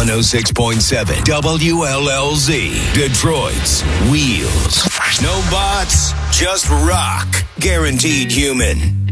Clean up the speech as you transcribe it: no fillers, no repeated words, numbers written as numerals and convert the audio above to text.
106.7 WLLZ, Detroit's Wheels. No bots, just rock. Guaranteed human.